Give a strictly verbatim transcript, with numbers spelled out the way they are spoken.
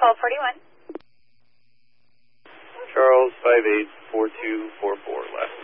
twelve forty-one. Charles, five eight four two four four left.